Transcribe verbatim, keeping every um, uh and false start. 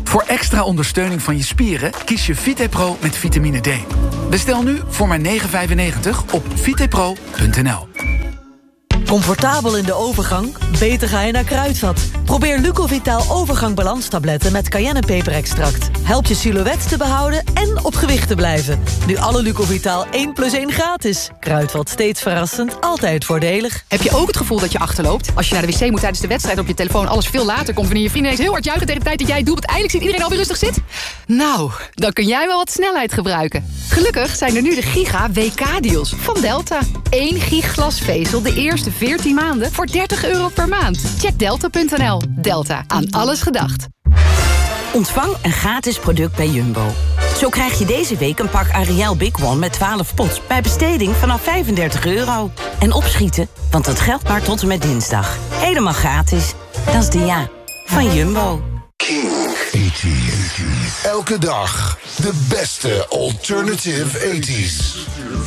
Voor extra ondersteuning van je spieren kies je VitePro met vitamine D. Bestel nu voor maar negen vijfennegentig op vitepro punt n l. Comfortabel in de overgang? Beter ga je naar Kruidvat. Probeer Lucovitaal overgang balanstabletten met cayennepeperextract. Helpt je silhouet te behouden en op gewicht te blijven. Nu alle Lucovitaal één plus één gratis. Kruidvat, steeds verrassend, altijd voordelig. Heb je ook het gevoel dat je achterloopt? Als je naar de wc moet tijdens de wedstrijd op je telefoon alles veel later komt... wanneer je vrienden ineens heel hard juichen tegen de tijd dat jij het doelpunt eindelijk ziet iedereen alweer rustig zit? Nou, dan kun jij wel wat snelheid gebruiken. Gelukkig zijn er nu de Giga W K-deals van Delta. één gig glasvezel de eerste veertien maanden voor dertig euro per maand. Check delta punt n l. Delta, aan alles gedacht. Ontvang een gratis product bij Jumbo. Zo krijg je deze week een pak Ariel Big One met twaalf pots... bij besteding vanaf vijfendertig euro. En opschieten, want het geldt maar tot en met dinsdag. Helemaal gratis. Dat is de ja van Jumbo. King tachtig. Elke dag de beste alternative tachtiger.